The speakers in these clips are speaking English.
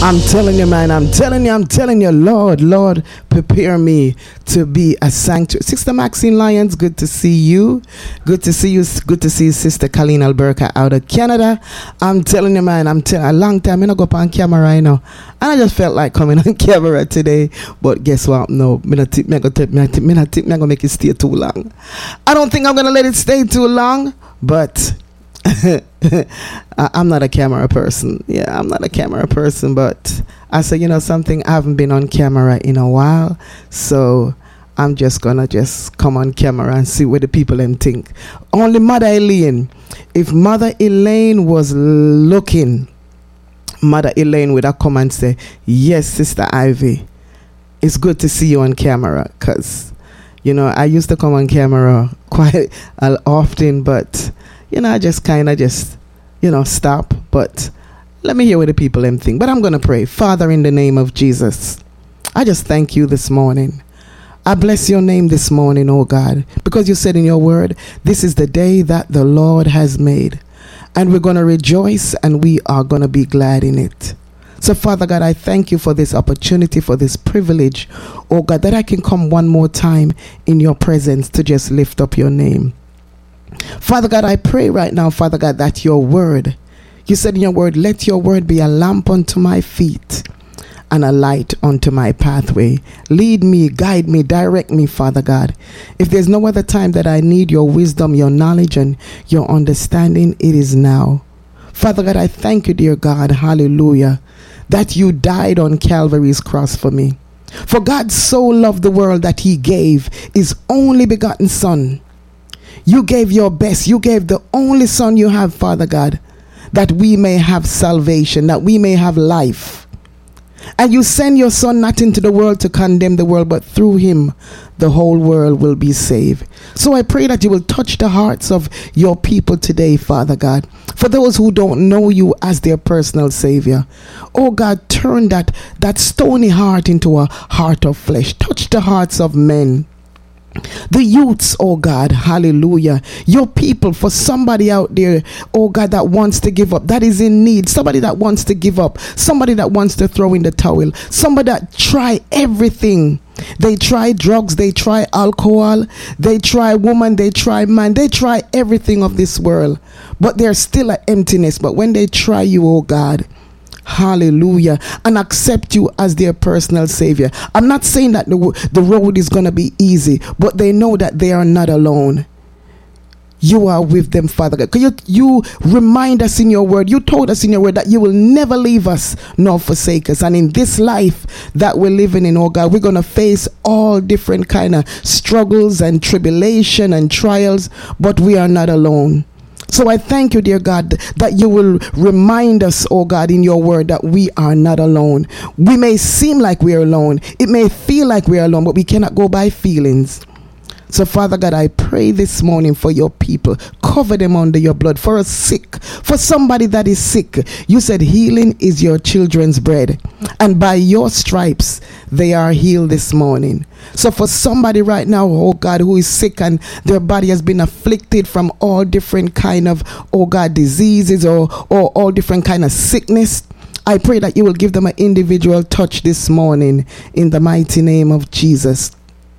I'm telling you, man, I'm telling you, Lord, prepare me to be a sanctuary. Sister Maxine Lyons, good to see you. Good to see you, Sister Colleen Alberca out of Canada. I'm telling you, man, a long time I don't go up on camera right now. And I just felt like coming on camera today. But guess what? No, I'm gonna make it stay too long. I don't think I'm gonna let it stay too long, but I'm not a camera person. Yeah, I'm not a camera person, but I said, you know something, I haven't been on camera in a while, so I'm just gonna come on camera and see what the people them think. Only Mother Elaine. If Mother Elaine was looking, Mother Elaine would have come and say, yes, Sister Ivy, it's good to see you on camera, because, you know, I used to come on camera quite often, but I just stop. But let me hear what the people them think. But I'm going to pray. Father, in the name of Jesus, I just thank you this morning. I bless your name this morning, oh God, because you said in your word, this is the day that the Lord has made. And we're going to rejoice and we are going to be glad in it. So, Father God, I thank you for this opportunity, for this privilege, oh God, that I can come one more time in your presence to just lift up your name. Father God, I pray right now, Father God, that your word, you said in your word, let your word be a lamp unto my feet and a light unto my pathway. Lead me, guide me, direct me, Father God. If there's no other time that I need your wisdom, your knowledge, and your understanding, it is now. Father God, I thank you, dear God, hallelujah, that you died on Calvary's cross for me. For God so loved the world that he gave his only begotten Son. You gave your best. You gave the only Son you have, Father God, that we may have salvation, that we may have life. And you send your Son not into the world to condemn the world, but through him the whole world will be saved. So I pray that you will touch the hearts of your people today, Father God. For those who don't know you as their personal Savior, oh God, turn that stony heart into a heart of flesh. Touch the hearts of men, the youths, oh God, hallelujah. Your people, for somebody out there, oh God, that wants to give up, that is in need, somebody that wants to give up, somebody that wants to throw in the towel, somebody that try everything. They try drugs, they try alcohol, they try woman, they try man, they try everything of this world, but there's still an emptiness. But when they try you, oh God, hallelujah, and accept you as their personal Savior, I'm not saying that the road is going to be easy, but they know that they are not alone. You are with them, Father God. You remind us in your word, you told us in your word that you will never leave us nor forsake us. And in this life that we're living in, oh God, we're going to face all different kind of struggles and tribulation and trials, but we are not alone. So I thank you, dear God, that you will remind us, oh God, in your word that we are not alone. We may seem like we are alone. It may feel like we are alone, but we cannot go by feelings. So, Father God, I pray this morning for your people. Cover them under your blood. For a sick, for somebody that is sick, you said healing is your children's bread. And by your stripes, they are healed this morning. So for somebody right now, oh God, who is sick and their body has been afflicted from all different kind of, oh God, diseases or all different kind of sickness, I pray that you will give them an individual touch this morning in the mighty name of Jesus.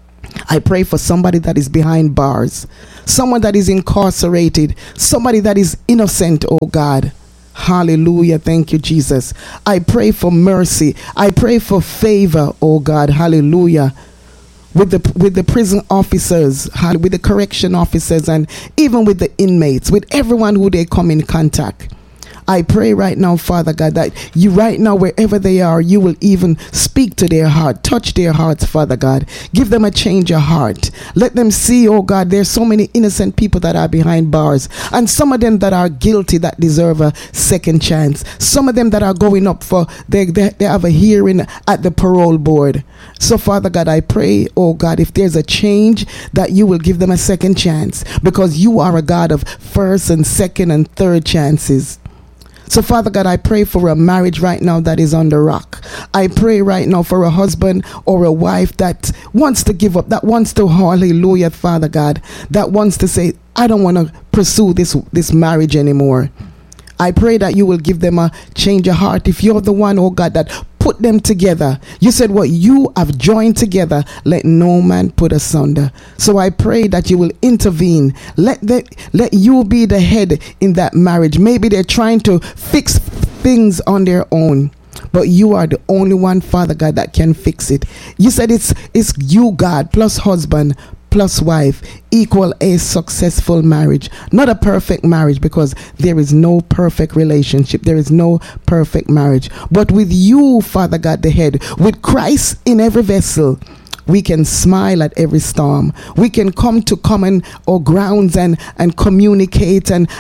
I pray for somebody that is behind bars, someone that is incarcerated, somebody that is innocent, oh God. Hallelujah. Thank you, Jesus. I pray for mercy. I pray for favor, oh God. Hallelujah. With the prison officers, with the correction officers, and even with the inmates, with everyone who they come in contact. I pray right now, Father God, that you right now, wherever they are, you will even speak to their heart, touch their hearts, Father God. Give them a change of heart. Let them see, oh God, there's so many innocent people that are behind bars, and some of them that are guilty that deserve a second chance. Some of them that are going up for, they have a hearing at the parole board. So, Father God, I pray, oh God, if there's a change, that you will give them a second chance, because you are a God of first and second and third chances. So, Father God, I pray for a marriage right now that is on the rock. I pray right now for a husband or a wife that wants to give up, that wants to, hallelujah, Father God, that wants to say, I don't want to pursue this marriage anymore. I pray that you will give them a change of heart. If you're the one, oh God, that put them together. You said what you have joined together, let no man put asunder. So I pray that you will intervene. Let you be the head in that marriage. Maybe they're trying to fix things on their own, but you are the only one, Father God, that can fix it. You said it's you, God, plus husband plus wife equal a successful marriage. Not a perfect marriage, because there is no perfect relationship. There is no perfect marriage. But with you, Father God, the head, with Christ in every vessel, we can smile at every storm. We can come to common or grounds and communicate and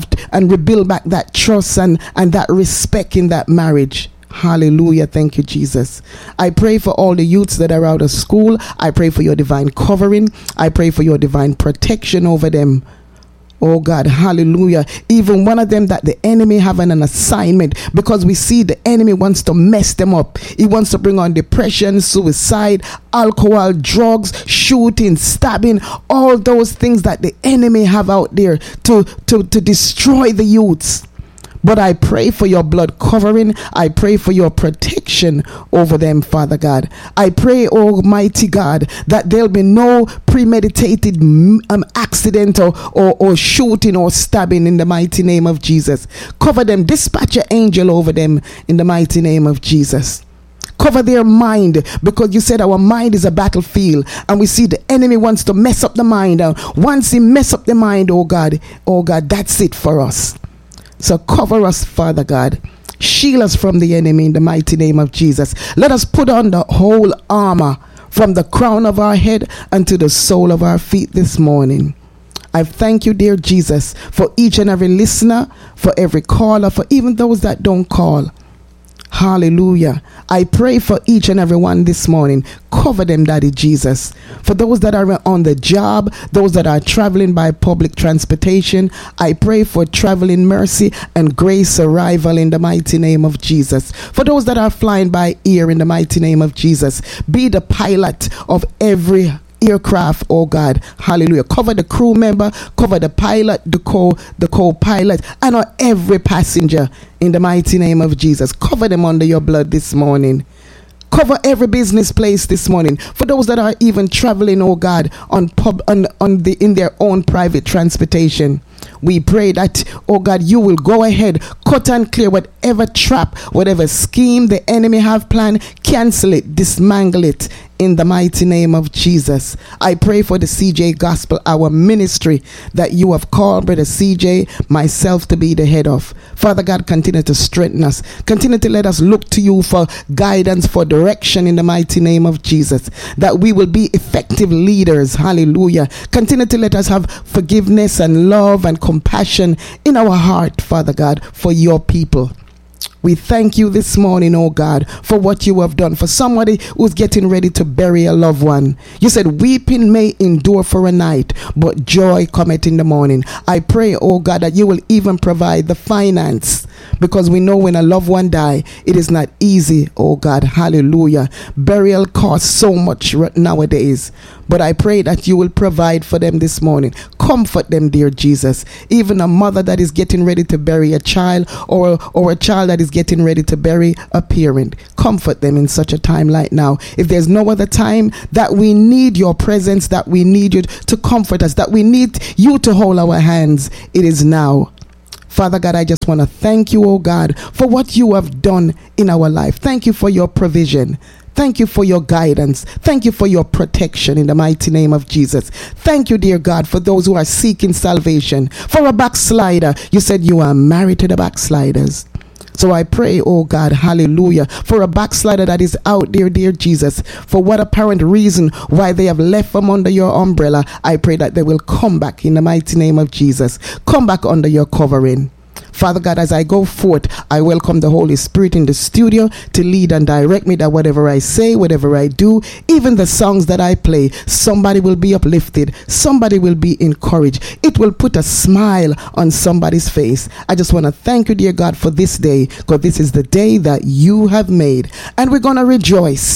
rebuild back that trust and that respect in that marriage. Hallelujah. Thank you, Jesus. I pray for all the youths that are out of school. I pray for your divine covering. I pray for your divine protection over them. Oh God, hallelujah. Even one of them that the enemy having an assignment, because we see the enemy wants to mess them up. He wants to bring on depression, suicide, alcohol, drugs, shooting, stabbing, all those things that the enemy have out there to destroy the youths. But I pray for your blood covering. I pray for your protection over them, Father God. I pray, Almighty God, that there'll be no premeditated accident or shooting or stabbing in the mighty name of Jesus. Cover them. Dispatch your angel over them in the mighty name of Jesus. Cover their mind, because you said our mind is a battlefield, and we see the enemy wants to mess up the mind. Once he mess up the mind, oh God, that's it for us. So cover us, Father God. Shield us from the enemy in the mighty name of Jesus. Let us put on the whole armor from the crown of our head unto the sole of our feet this morning. I thank you, dear Jesus, for each and every listener, for every caller, for even those that don't call. Hallelujah. I pray for each and every one this morning. Cover them, Daddy Jesus. For those that are on the job, those that are traveling by public transportation, I pray for traveling mercy and grace arrival in the mighty name of Jesus. For those that are flying by air, in the mighty name of Jesus, be the pilot of every aircraft, oh God. Hallelujah. Cover the crew member, cover the pilot, the co-pilot, and on every passenger in the mighty name of Jesus. Cover them under your blood this morning. Cover every business place this morning. For those that are even traveling, oh God, in their own private transportation, we pray that, oh God, you will go ahead, cut and clear whatever trap, whatever scheme the enemy have planned, cancel it, dismantle it in the mighty name of Jesus. I pray for the CJ Gospel, our ministry that you have called Brother CJ, myself, to be the head of. Father God, continue to strengthen us. Continue to let us look to you for guidance, for direction in the mighty name of Jesus, that we will be effective leaders. Hallelujah. Continue to let us have forgiveness and love and compassion in our heart, Father God, for your people. We thank you this morning, oh God, for what you have done. For somebody who's getting ready to bury a loved one, you said weeping may endure for a night, but joy cometh in the morning. I pray, oh God, that you will even provide the finance, because we know when a loved one die, it is not easy, oh God. Hallelujah. Burial costs so much nowadays, but I pray that you will provide for them this morning. Comfort them, dear Jesus. Even a mother that is getting ready to bury a child, or a child that is getting ready to bury a parent, comfort them in such a time like now. If there's no other time that we need your presence, that we need you to comfort us, that we need you to hold our hands, it is now. Father God, I just want to thank you, oh God, for what you have done in our life. Thank you for your provision. Thank you for your guidance. Thank you for your protection in the mighty name of Jesus. Thank you, dear God, for those who are seeking salvation. For a backslider, you said you are married to the backsliders. So I pray, oh God, hallelujah, for a backslider that is out there, dear Jesus, for what apparent reason why they have left from under your umbrella, I pray that they will come back in the mighty name of Jesus. Come back under your covering. Father God, as I go forth, I welcome the Holy Spirit in the studio to lead and direct me, that whatever I say, whatever I do, even the songs that I play, somebody will be uplifted, somebody will be encouraged. It will put a smile on somebody's face. I just want to thank you, dear God, for this day, because this is the day that you have made, and we're going to rejoice.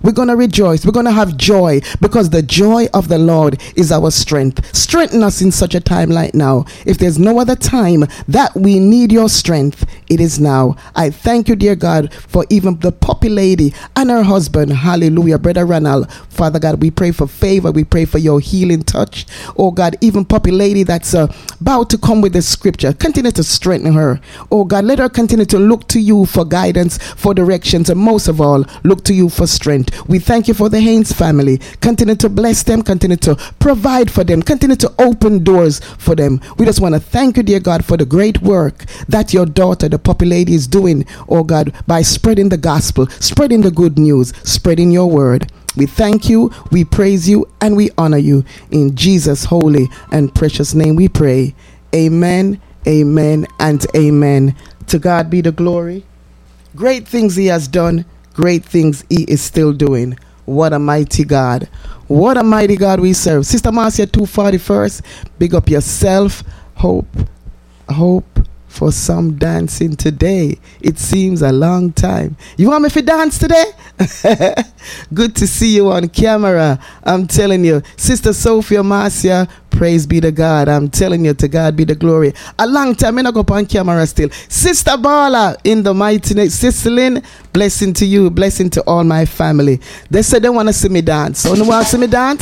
We're going to rejoice. We're going to have joy, because the joy of the Lord is our strength. Strengthen us in such a time like now. If there's no other time that we need your strength, it is now. I thank you, dear God, for even the puppy lady and her husband. Hallelujah. Brother Ronald, Father God, we pray for favor. We pray for your healing touch. Oh God, even puppy lady that's about to come with the scripture, continue to strengthen her. Oh God, let her continue to look to you for guidance, for directions, and most of all, look to you for strength. We thank you for the Haynes family. Continue to bless them, continue to provide for them, continue to open doors for them. We just want to thank you, dear God, for the great work that your daughter, the puppy lady, is doing, oh God, by spreading the gospel, spreading the good news, spreading your word. We thank you, we praise you, and we honor you. In Jesus' holy and precious name we pray. Amen, amen, and amen. To God be the glory. Great things he has done, great things he is still doing. What a mighty God. What a mighty God we serve. Sister Marcia 241st, big up yourself. Hope for some dancing today. It seems a long time. You want me to dance today? Good to see you on camera. I'm telling you. Sister Sophia Marcia, praise be to God. I'm telling you, to God be the glory. A long time. I'm not go on camera still. Sister Bala, in the mighty name. Sister Lynn, blessing to you. Blessing to all my family. They said they want to see me dance. So you want to see me dance?